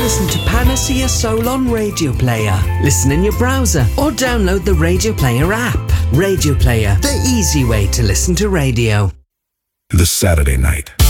listen to Panacea Soul on Radio Player. Listen in your browser or download the Radio Player app. Radio Player, the easy way to listen to radio. The Saturday Night.